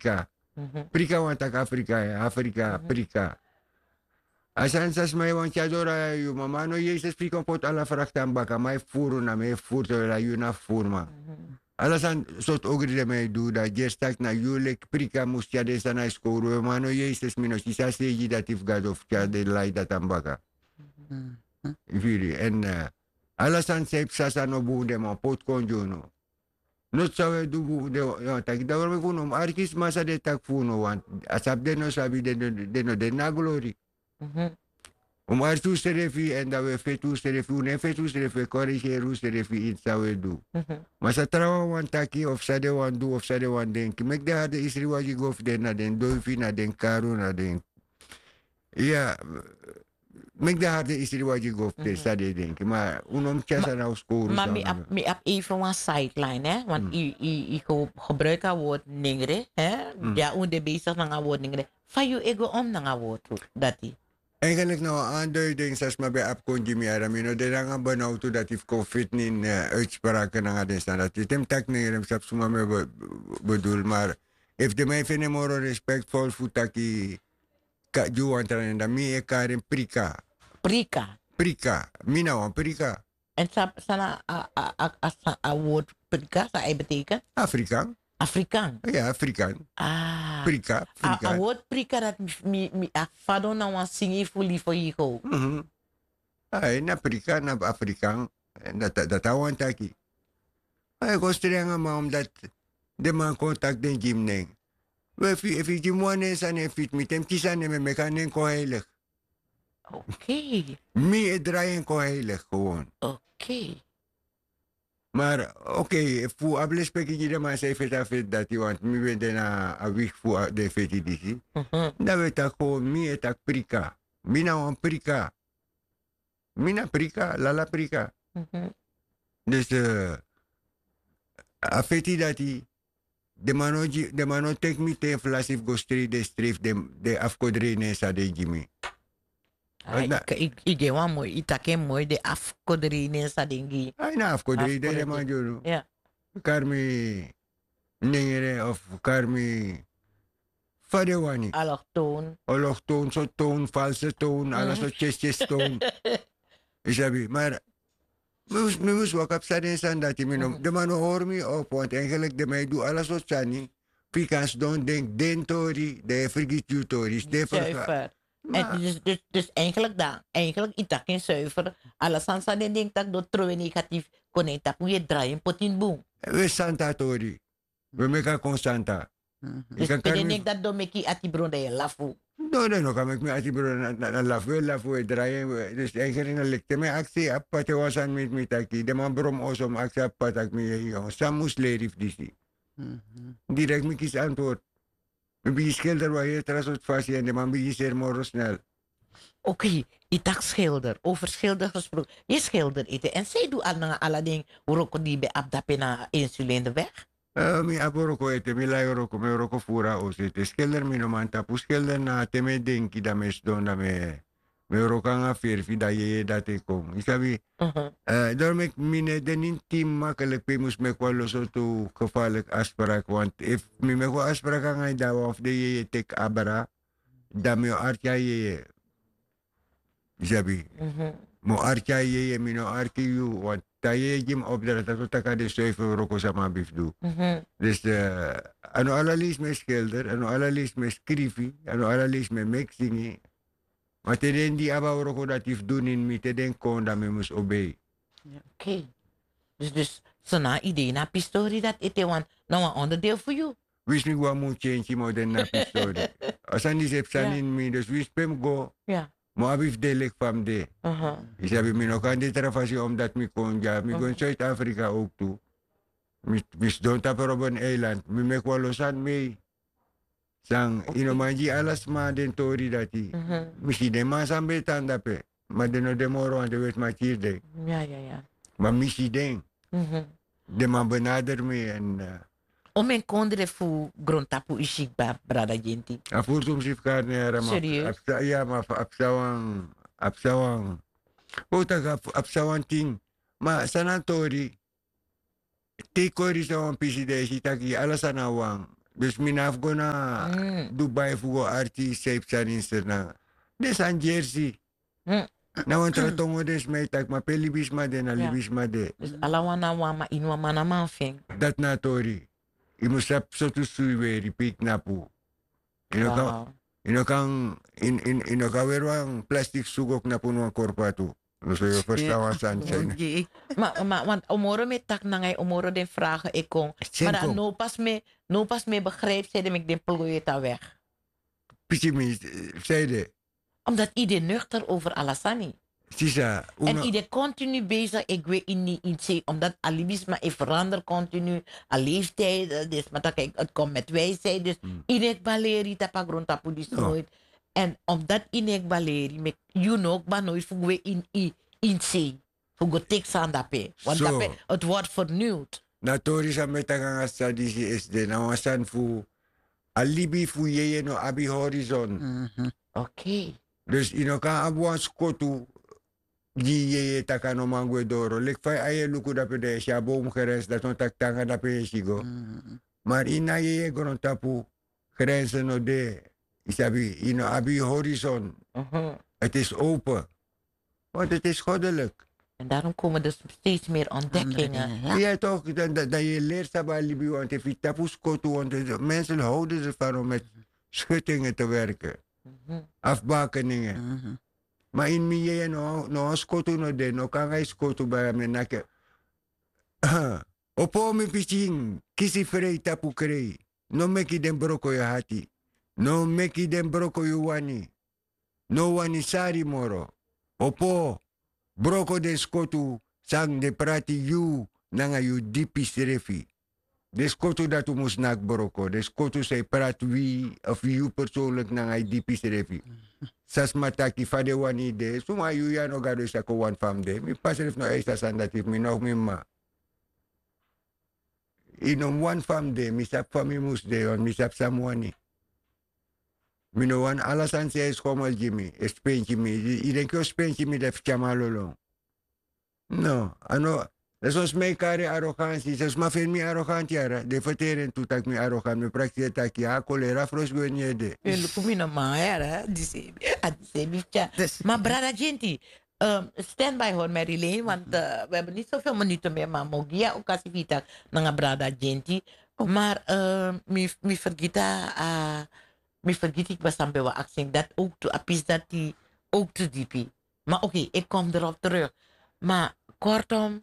Afrika. Prika want tak Afrika, Afrika, prika. Asan sas mai want chadora yu mama no ye se spiko pot ala fraktan baka mai furu na me furto la yu na furma. Alasan sot ogri de me du da gestak na yulek prika mustia de sana skoru mano ye se minos isa se datif gadof de laida tambaka. Viri en alasan sep sasa no bu de ma pot konjuno. Not sawe dubu de tak da orme kuno arkis masa de tak funo want asap de no sabi de na glory. Artu serefi en da we fetu serefi un fetu serefi corrigeru serefi in sawe du. Masa trawa wan taki of sade wan du of sade wan den ki mek de hade isri waji gof den na den doifi na den karu na den. Ja, mek de hade isri waji gof de sade den ki maar unom chasa na uskoru. Maar me ap even een sideline, hè? Want ik gebruik het woord ningre, hè? Ja, onder bezig met het woord ningre. Van je ego om naar het woord dat die. Eigenlijk nou aanduiding zoals maar bij afkonji mi aramino de ranga benauwd dat hij confit in uitspraken naar de staan dat het tak niet hem sap suma me bedoel maar if de mij vinden more respectful futaki ka juwan tran da mi e karen prika mina wan prika en sana a woord prika sa betekent Afrikaan. Ja, Afrikaan. Prika. A woord prika dat mi fado na wan singi fuli voor higo. Ay, na prika, na Afrikaan. Dat awan taki. Ay, kostri nga ma omdat de man contact den gymneng. If je gymwane san en fit mitem kisan me mekanen ko heilig. Oké. Mi e draaien ko heilig gewoon. Oké. Maar oké, voor ablespeki je de man zei vet dat je want mi ben na a week voor de feti disi. Dan weet ik gewoon mi etak prika. Mina wan prika. Mina prika, lala prika. Dus a feti dat die de mano tek mi te flasif go de streef de afkodrene sa de jimi. Ik geef mooi, itake mooi de afkodrine sa dingi. Ay na afkodrine de manjuru. Ja. Karmi nengere of karmi fadewani. Allochtoon, zo toon, valse toon, alles zo chestjes toon. Isabi, maar me moest ook op staan staan dat je me de man hoor me op, want eigenlijk de mij doe alles wat staan. Pikans don't denk dentori, de frigitutoris, de verga. Dus eigenlijk itakin zuiver. Alles aan zijn ding dat door trouwen negatief kon tapu je draaien potin boom. We santa tori. We meka constanta. Dus ik denk dat door meki atibron de lafu. No, kan ik me atibron na lafu draaien. Dus eigenlijk een lekte me actie apate wasan met taki. De man brom osom actie apatak me hier. Samus lerif disi. Direct me kies antwoord. Een schilder waar je trasot vast en de man begint morgen snel. Oké, ik schilder. Over schilder gesproken. Je schilder eten. En zij doet alle dingen. Roko die bij abdapen na insuline weg? Mi aboroko eten. Mi lai roko. Mi roko fura os eten. Schilder mi no man tapu. Schilder na teme denki da mes don da me. Me roko nga verfi da je dat ik kom. Isabi. Daarom ik mine den intiem makkelijk pe moest me kwalo zo to gevaarlijk afspraak. Want if mi me ko afspraak nga da of de je tek abara. Da me artja je. Isabi. Mo artja je mino arki you. Want ta je jim opdracht dat taka de 7 roko sama bifdu. Dus ano alalis me schilder. Ano alalis me skrifi. Ano alalis me mixingi. Maar te den die aba roko dat if doen in mi te den kon dat me moest obey. Oké. Dus zo na idee na pistori dat ete want nou een onderdeel voor jou. Wist niet wat moet change mo den na pistori. Als aan die zep san in mi dus wist pem go. Ja. Mo abif delek fam de. Isabi mi no kan dit rafasi omdat mi kon ja. Mi kon Zuid-Afrika ook toe. Mi wist don taper op een eiland. Mi mek walosan mee. Sang inomanji alas ma den tori dati. Misi de ma sambe tanda pe. Ma de demoro aan de wet ma chirde. Ja. Maar misi den. De man benader me en... Om en kondre fu grondtapu ishikba, brada genti. A furtum sif karne ara ma. Serieus? Ja, ma apsawang. Pota apsawang ting. Ma sanatori. Te kori sa wan pisi de sitaki alas anawang. Dus mina afgo na Dubai fugo arti safe saninster na. Des aan Jersey. Na wan tratongo des mij tak ma pe libisma de na Ja. libisma de. Dus alawana wama inwa mana manfing. Dat na tori. Imu sap sotu suiweri pik na pu. Wow. Ino kan weer een plastic sugok na puno ang korpa tu. So je verstaat wat zijn. Okay. Maar want omoro me tak na ngay omoro den vragen ik kon. Maar dan no pas me begrijp zei ik den ploeta weg. Pissimi, zei de. Omdat iedereen nuchter over Alassani. Sisa. En iedereen continu bezig, ik weet in zee, omdat alibisme is veranderd continu, al leeftijd, dus maar kijk, het komt met wijsheid, dus inek baleri tapa grond tapu die nooit. En omdat inek baleri, met you know, maar nooit voor we in zee, voor go tekst aan dape, want dape, het wordt vernieuwd. Natori sa metagang stadisi is de, na wasan fu alibi fu yeye no abi horizon. Oké. Dus ino kan abuan skotu, die je takano mangwe doro. Lek fai aye luku dape de sha boom geres dat on tak tanga dape sigo. Maar ina ye gron tapu grenzen no de. Isabi ino abi horizon. Het is open. Want het is goddelijk. En daarom komen er steeds meer ontdekkingen. Ja, toch, dat je leert sabah libi, want if je tapu skotu, want mensen houden ervan om met schuttingen te werken. Afbakeningen. Maar in miye no skotu no de no kan hij skotu bij me nake. Opo me piching kisi frei tapu krei. No meki den broko ya hati. No meki den broko yu wani. No wani sari moro. Opo broko den skotu sang de prati yu nanga yu dipi serefi. De skotu dat u moest nak broko. De skotu say prat wie of yu persoonlijk nanga yu dipi serefi. Sas mataki fade wani de. Suma yu ya no gado isa ko one fam de. Mi pasref no eista sandatif mi nog mi ma. In one fam de. Mi sap fami mus de. On mi sap samwani. Mi no wan alasan se es komal jimi. Espenchi mi. Iden kyo spenchi mi def chamalolo. No. Ano. Esos me kare arrogantie. Esos ma fen mi arrogantie ara. De verteren tu tak mi arrogant. Mi praktiek tak ya. Kolera fros gwenye de. Kumina ma era. Disebi. Maar brada Genti. Stand by hoor, Marilyn, want we hebben niet zoveel minuten meer, maar mogia ook als ik naar brada Genti. Maar mi vergiet ik was aan bij wat accent dat ook te apis dat die ook te diepi. Maar oké, ik kom erop terug. Maar kortom,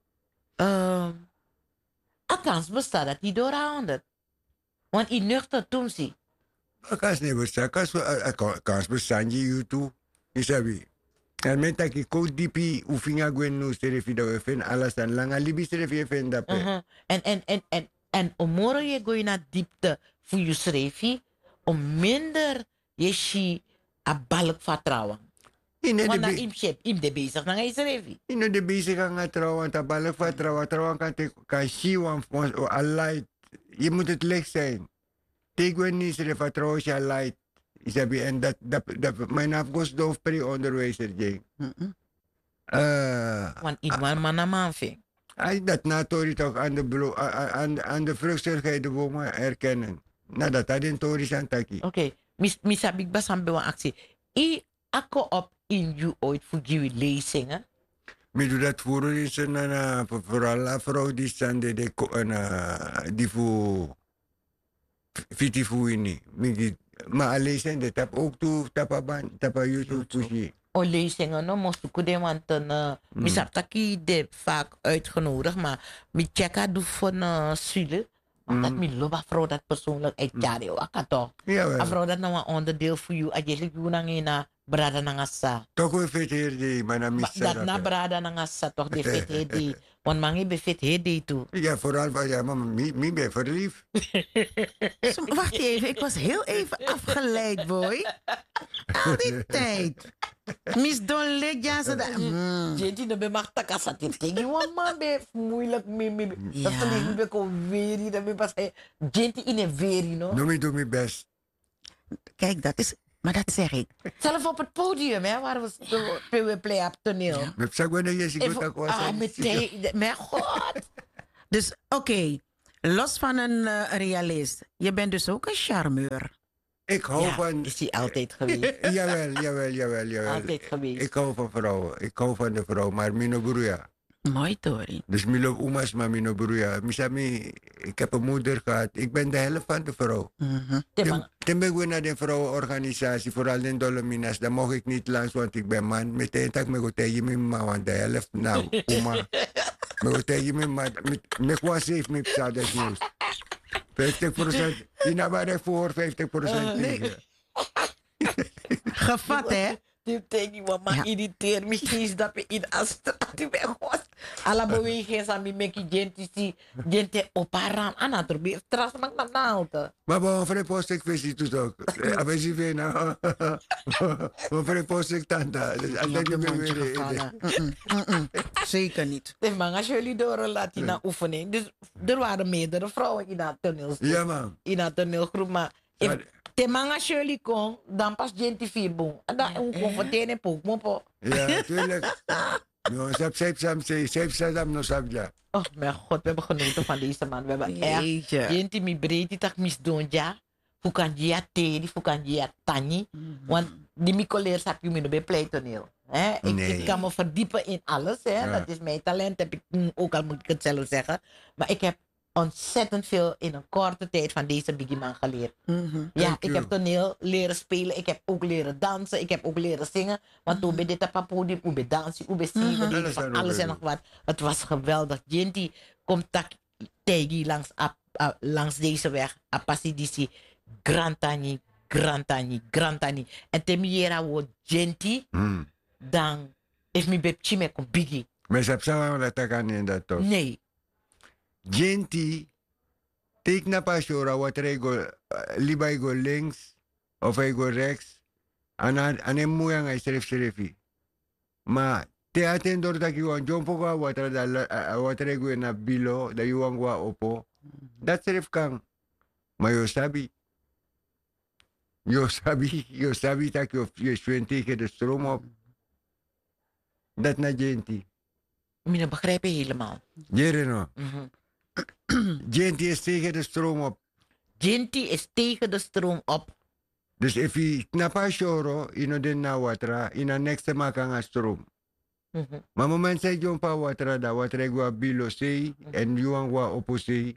een kans bestaat dat die doorhouden. Want in nuchter toen zie. Kans niet bestaan, kans bestaan je YouTube, isabi. En met dat ik ook diepi ufinga gwen no serefi dat we vinden alles aan langa libi serefi vinden dat. En omoro je gooi naar diepte voor je serefi, om minder je shi a balk vertrouwen. Want na im de bezig na je serefi. In de bezig aan trouwen, ta balk vertrouwen kan shiwan a light. Je moet het licht zijn. Tegen niet serefi vertrouwen je light. Isabi, en dat mijn afkomst doof pre-onderwijzer, Jane. Want in man manamaving. Dat natori toch aan de vruchtzaligheid de bomen herkennen. Nou, dat had in Tori Santaki. Oké, misabik basam bewa actie. I ako op in you ooit voor je lezingen? Ik doe dat voor is vooral een vrouw die staan die voor fitifuini. Maar lezen dat heb ook toe tapa YouTube pushi. O lezingen, no, moest ik de want misap taki de vaak uitgenodigd, maar mi checka doe van Sule. Dat mi loba vrouw dat persoonlijk uit jaren wakato. Ja, wel. A vrouw dat nou een onderdeel voor jou, eigenlijk you nang ina brada nangasa. Toch weer fit hier die, maar dan mis dat na brada nangasa toch de fit hedi. Want mangi be fit hedi toe. Ja, vooral van ja, maar mi ben verliefd. Wacht even, ik was heel even afgeleid, boy. Al die tijd. Miss Don Legja, ze dat. Jadi na be makta kasati. Tegi wan man be moeilijk me. Dat verliefd me be ko veri, dat be pas Jadi in een veri, no? Doe me best. Kijk, dat is. Maar dat zeg ik. Zelf op het podium, hè, waar we play op toneel. Met zak wanneer je ziet dat was. Meteen, mijn god. Dus oké, Los van een realist. Je bent dus ook een charmeur. Ik hou Ja, van... is hij altijd geweest. Jawel. Altijd geweest. Ik hou van vrouwen. Ik hou van de vrouw, maar mino broeia. Mooi, Tori. Dus milo umas, maar mino broeia. Misami, ik heb een moeder gehad. Ik ben de helft van de vrouw. Timang, Toen ben ik naar de vrouwenorganisatie, vooral in Dolominas. Dan mocht ik niet langs, want ik ben man. Meteen tak me go tegen mijn ma, want de helft, nou, uma. Me go tegen mijn ma, me gewoon safe me psa des nieuws. 50%, inabare voor 50% tegen. Gevat, hè? die tegen mama Ja. irriteer me eens dat we in Astra die ben god. Alla bewegingen zijn met meki gente oparan ana terbi stras mak na alta. Maar bon, voor de post ik vis het ook. Abesi vena. Voor de post ik tanda. Dus Je altijd hebt je een bent mondje weer. gevallen. Zeker niet. De man als jullie door een Latina oefening. Dus er waren meerdere vrouwen in dat toneelstuk. Ja man. In dat toneelgroep, maar te manga Shirley kon, dan pas gente vierboom. En dan onconfortabel en poek, mopo. Ja, tuurlijk. No, sep sam no sabja. Oh mijn god, we hebben genoten van deze man. We hebben echt Jeetje. gente mi breedte tak mis donja. Fukan jia teri, fukan jia tani. Want die mi collega's heb je me nog bij pleitoneel. Nee. Ik kan me verdiepen in alles. Hè? Ja. Dat is mijn talent, heb ik, ook al moet ik het zelf zeggen. Maar ik heb ontzettend veel in een korte tijd van deze biggie man geleerd. Ja, Thank ik you. heb toneel leren spelen. Ik heb ook leren dansen. Ik heb ook leren zingen. Want toen ben dit op podium, hoe ben dansen, hoe ben zingen, we deden van alles en nog wat. Het was geweldig. Jinti komt tak tegi langs deze weg. Apasidisi, grantani, grantani, grantani. En temiera wo Jinti, dan is mi bepchi me kom biggie. Maar sap sama na takan in dat toch. Nee. Genti, take na pasora wat er go liba go links of hij go rechts. Ane moeie ang schreef. Maar te atendor dat je wan jompo go wat er go na bilo dat je wan go opo. Dat schreef kan. Maar yo sabi dat je zwent tegen de stroom op. Dat na genti. Mina begrijp je helemaal. Jere no. Mhm. Genti is tegen de stroom op. Jinti is tegen de stroom op. Dus if je knapa shoro, ino den na watra, ina next makanga stroom. Mhm. Maar moment say jompa watra da watra gwa bilo sei en yuan gwa opo sei.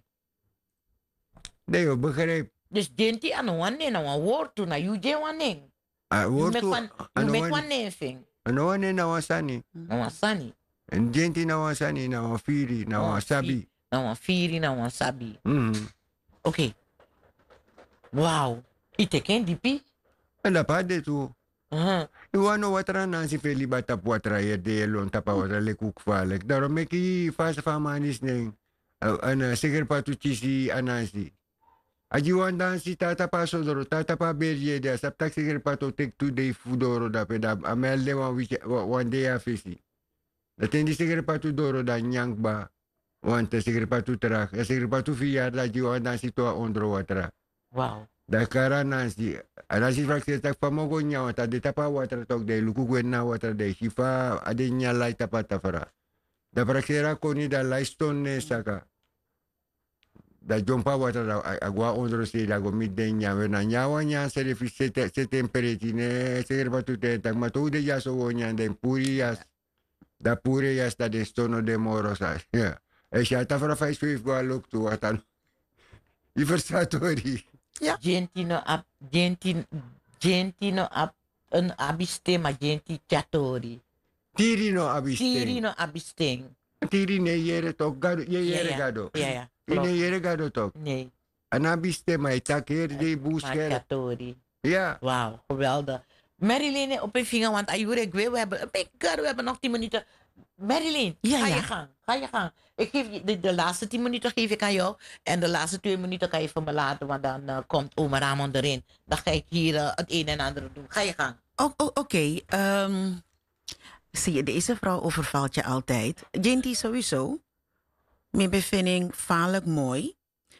Nee, je begrijp. Dus Jinti ano wane na wan woord toe na yuje wane. Woord You to, make wane thing. ano wane na wasani. Na wan sani. En genti na wasani, na wafiri, na wasabi. Na wan firi, na wan sabi. Mhm. Oké. Wow. Ite ken dipi? En dat pade tu. Uh-huh. Iwano watra na si Feli batap watra ye de lon tapa watra le kukvalek. Daarom mek je fast famanis neng. Zeker pa tu chisi anasi. Ajiwan dansi tata pa sodoro, tata pa berje de saptak zeker pa to take 2 day fudoro da peda amelde one day afisi. Dat in die zeker pa tu doro da nyang ba. Want zeker pa tu terak, zeker pa tu fiar da jiwan dansi to ondro watra. Wow. Da kara nansi, anasi fraksi tak pamogo nya wata de tapa watra tok de luku gwen na watra de shifa ade nya lai tapa tafara. Da fraksera koni da lai stone ne saka. Da jompa wata da agua ondro se da go midden nya we na nya wa nya se refi se temperati ne se gerba tu te tak matu de ya so nya den puri yas. Da puri yas da de stono de morosa. Ja. E sha tafara fai swift go look tu watan. I versatori. Jinti no ap, Jinti no ap, een abiste ma Jinti chatori. Tiri no abiste. Tiri no abisteng. Tiri ne yere tok gado, ye yere gado. Ja. Ine yere gado tok. Nee. Anabiste mai taker de Ma busker. chatori. Ja. Wauw, geweldig. Marilyn, op een vinger, want Ayure, ik weet, we hebben nog 10 minuten. Marilyn, Ja, ga ja. je gang. Ga je gang. Ik geef je, de laatste 10 minuten geef ik aan jou. En de laatste 2 minuten kan je voor me laten, want dan komt oma Ramon erin. Dan ga ik hier het een en ander doen. Ga je gang. Oké. Zie je, deze vrouw overvalt je altijd. Jinty sowieso. Mijn bevinding vaarlijk mooi.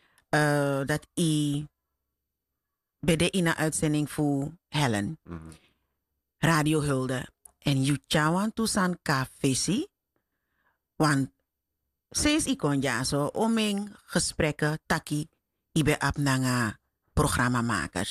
Dat i bij de ina uitzending voor Helen. Radio Hulde. En you chawan tusan ka visi. Want Sinds ikon ja zo, oming gesprekken, taki, ibe ap nanga programmamakers.